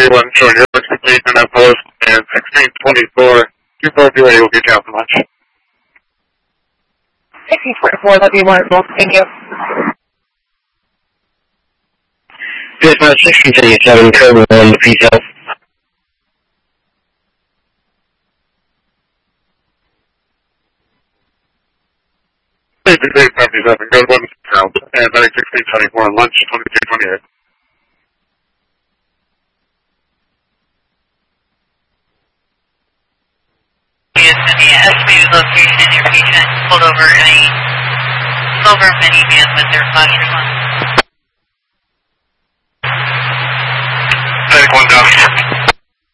31, showing your looks complete in that post, and 1624, 242A will get you out for lunch. 1624, that'd be wonderful. Thank you. Dispatch 1677, code 1, peace out. 5677, code 1, south, and medic 1624, lunch 2228. Yes, in the estimated location, your patient pulled over in a silver minivan with their flashers on.